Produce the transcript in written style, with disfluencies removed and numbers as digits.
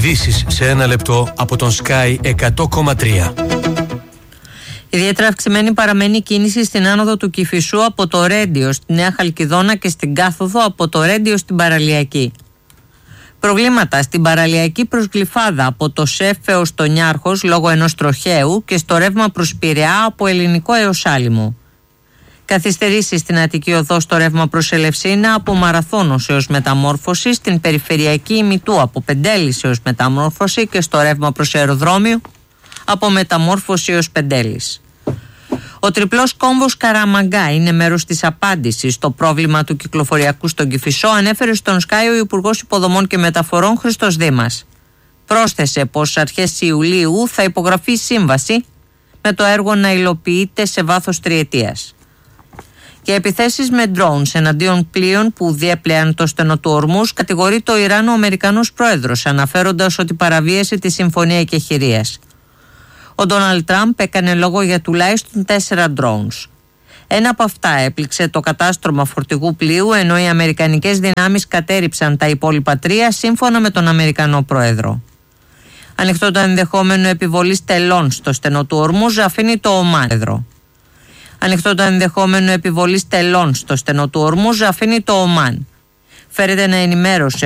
Ειδήσεις σε ένα λεπτό από τον Sky 100,3. Ιδιαίτερα αυξημένη παραμένει η κίνηση στην άνοδο του Κηφισού από το Ρέντιο στη Νέα Χαλκιδόνα και στην κάθοδο από το Ρέντιο στην Παραλιακή. Προβλήματα στην Παραλιακή προς Γλυφάδα από το ΣΕΦ έως το Νιάρχος λόγω ενός τροχαίου και στο ρεύμα προς Πειραιά από Ελληνικό έως Άλυμο. Καθυστερήσεις στην Αττική Οδό στο ρεύμα προς Ελευσίνα από Μαραθώνος έως Μεταμόρφωση, στην Περιφερειακή Ημιτού από Πεντέλης έως Μεταμόρφωση και στο ρεύμα προς Αεροδρόμιο από Μεταμόρφωση έως Πεντέλης. Ο τριπλός κόμβος Καραμαγκά είναι μέρος της απάντησης στο πρόβλημα του κυκλοφοριακού στον Κηφισό, ανέφερε στον Sky ο Υπουργός Υποδομών και Μεταφορών Χριστός Δήμας. Πρόσθεσε πως αρχές Ιουλίου θα υπογραφεί σύμβαση με το έργο να υλοποιείται σε βάθος τριετίας. Και επιθέσεις με drones εναντίον πλοίων που διέπλεαν το στενό του Ορμούς κατηγορεί το Ιράν ο Αμερικανός πρόεδρος, αναφέροντας ότι παραβίασε τη συμφωνία εκεχηρίας. Ο Ντόναλντ Τραμπ έκανε λόγο για τουλάχιστον 4 drones. Ένα από αυτά έπληξε το κατάστρωμα φορτηγού πλοίου, ενώ οι αμερικανικές δυνάμεις κατέριψαν τα υπόλοιπα 3, σύμφωνα με τον Αμερικανό πρόεδρο. Ανοιχτό το ενδεχόμενο επιβολής τελών στο στενό του Ορμούζ αφήνει το Ομάν. Ανοιχτό το ενδεχόμενο επιβολής τελών στο στενό του Ορμούζ αφήνει το Ομάν. Φέρεται να ενημέρωσε